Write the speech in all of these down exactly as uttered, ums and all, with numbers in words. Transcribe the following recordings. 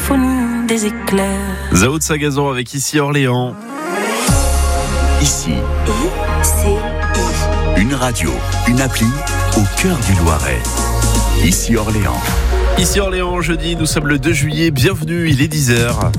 symphonie des éclairs. Zao de Sagazan avec Ici Orléans. Ici, I, C, I. une radio, une appli au cœur du Loiret. Ici Orléans. Ici Orléans, jeudi, nous sommes le deux juillet. Bienvenue, il est dix heures.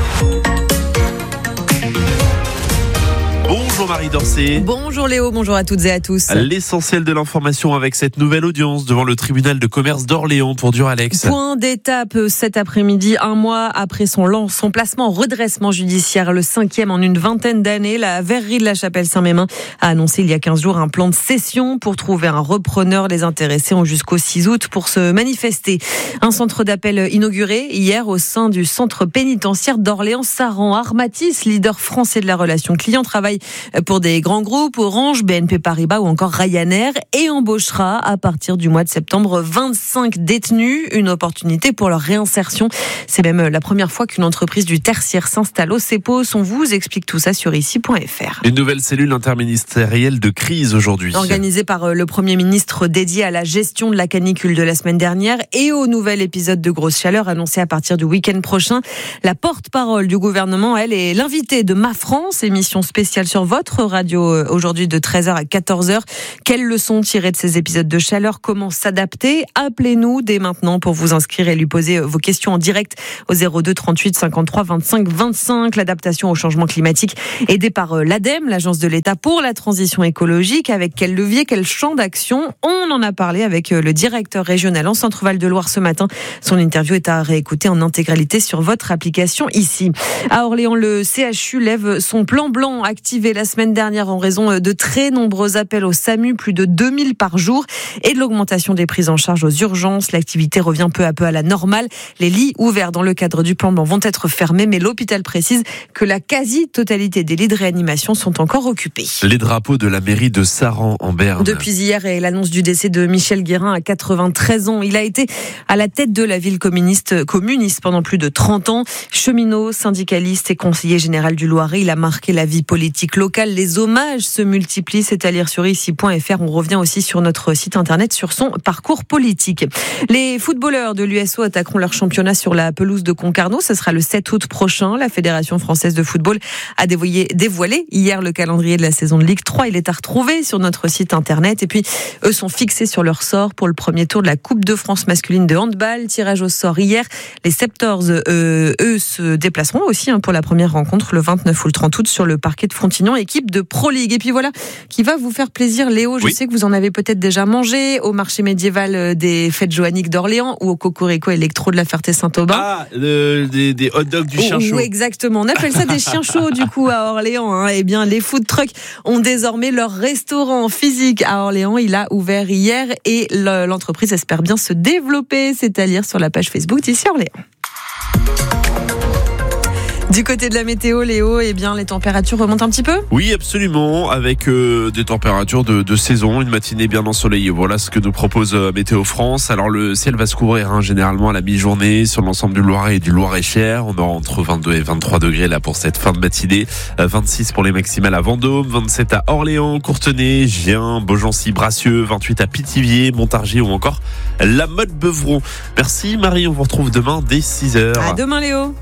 Bonjour Marie Dorcet. Bonjour Léo, bonjour à toutes et à tous. L'essentiel de l'information avec cette nouvelle audience devant le tribunal de commerce d'Orléans pour Duralex. Point d'étape cet après-midi, un mois après son, lance, son placement en redressement judiciaire, le cinquième en une vingtaine d'années. La verrerie de la Chapelle-Saint-Mémin a annoncé il y a quinze jours un plan de cession pour trouver un repreneur. Les intéressés ont jusqu'au six août pour se manifester. Un centre d'appel inauguré hier au sein du centre pénitentiaire d'Orléans-Saran. Armatis, leader français de la relation client, travaille pour des grands groupes, Orange, B N P Paribas ou encore Ryanair, et embauchera à partir du mois de septembre vingt-cinq détenus, une opportunité pour leur réinsertion. C'est même la première fois qu'une entreprise du tertiaire s'installe au CEPOS. On vous explique tout ça sur ici point f r. Une nouvelle cellule interministérielle de crise aujourd'hui. Organisée par le Premier ministre, dédiée à la gestion de la canicule de la semaine dernière et au nouvel épisode de grosse chaleur annoncé à partir du week-end prochain. La porte-parole du gouvernement, elle, est l'invitée de Ma France, émission spéciale sur votre radio aujourd'hui de treize heures à quatorze heures. Quelles leçons tirer de ces épisodes de chaleur? Comment s'adapter? Appelez-nous dès maintenant pour vous inscrire et lui poser vos questions en direct au zéro deux trente-huit cinquante-trois vingt-cinq vingt-cinq. L'adaptation au changement climatique aidée par l'ADEME, l'Agence de l'État pour la transition écologique. Avec quel levier, quel champ d'action? On en a parlé avec le directeur régional en Centre-Val de Loire ce matin. Son interview est à réécouter en intégralité sur votre application ici. À Orléans, le C H U lève son plan blanc activé la semaine dernière en raison de très nombreux appels au SAMU, plus de deux mille par jour, et de l'augmentation des prises en charge aux urgences. L'activité revient peu à peu à la normale. Les lits ouverts dans le cadre du plan blanc vont être fermés, mais l'hôpital précise que la quasi-totalité des lits de réanimation sont encore occupés. Les drapeaux de la mairie de Saran en Berne. Depuis hier et l'annonce du décès de Michel Guérin à quatre-vingt-treize ans. Il a été à la tête de la ville communiste, communiste pendant plus de trente ans. Cheminot, syndicaliste et conseiller général du Loiret, il a marqué la vie politique locale. Les hommages se multiplient, c'est à lire sur ici point f r. On revient aussi sur notre site internet sur son parcours politique. Les footballeurs de l'U S O attaqueront leur championnat sur la pelouse de Concarneau. Ce sera le sept août prochain. La Fédération française de football a dévoilé, dévoilé hier le calendrier de la saison de Ligue trois. Il est à retrouver sur notre site internet. Et puis, eux sont fixés sur leur sort pour le premier tour de la Coupe de France masculine de handball. Tirage au sort hier. Les Septors, euh, eux, se déplaceront aussi hein, pour la première rencontre le vingt-neuf ou le trente août sur le parquet de Frontignan, équipe de Pro League. Et puis voilà, qui va vous faire plaisir, Léo. Je oui. sais que vous en avez peut-être déjà mangé au marché médiéval des fêtes joanniques d'Orléans ou au Cocorico Électro de la Ferté-Saint-Aubin. Ah, euh, des, des hot dogs du oh, chien chaud. Oui, exactement. On appelle ça des chiens chauds, du coup, à Orléans. Hein. Eh bien, les food trucks ont désormais leur restaurant physique à Orléans. Il a ouvert hier et l'entreprise espère bien se développer. C'est à lire sur la page Facebook d'Ici Orléans. Du côté de la météo, Léo, eh bien, les températures remontent un petit peu? Oui, absolument, avec euh, des températures de, de saison, une matinée bien ensoleillée. Voilà ce que nous propose euh, Météo France. Alors, le ciel va se couvrir hein, généralement à la mi-journée sur l'ensemble du Loiret et du Loiret-Cher. On aura entre vingt-deux et vingt-trois degrés là pour cette fin de matinée. Euh, vingt-six pour les maximales à Vendôme, vingt-sept à Orléans, Courtenay, Gien, Beaugency, Bracieux, vingt-huit à Pithiviers, Montargis ou encore La Motte-Beuvron. Merci Marie, on vous retrouve demain dès six heures. À demain, Léo.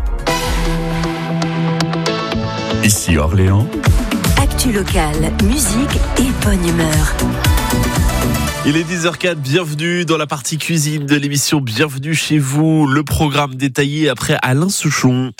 Ici Orléans. Actu locale, musique et bonne humeur. Il est dix heures zéro quatre, bienvenue dans la partie cuisine de l'émission Bienvenue chez vous. Le programme détaillé après Alain Souchon.